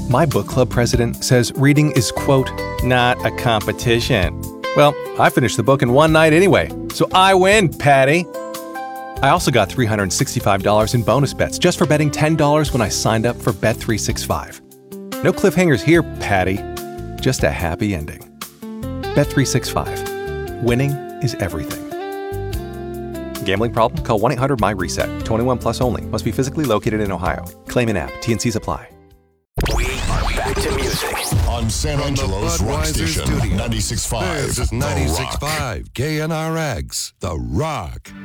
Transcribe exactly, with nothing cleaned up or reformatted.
My book club president says reading is, quote, not a competition. Well, I finished the book in one night anyway, so I win, Patty. I also got three hundred sixty-five dollars in bonus bets just for betting ten dollars when I signed up for Bet three sixty-five. No cliffhangers here, Patty. Just a happy ending. Bet three sixty-five. Winning is everything. Gambling problem? Call one eight hundred my reset. twenty-one plus only. Must be physically located in Ohio. Claim in app. T N Cs apply. We are back to music on San Angelo's Rock Station, ninety-six point five. This is ninety-six point five K N R X, The Rock.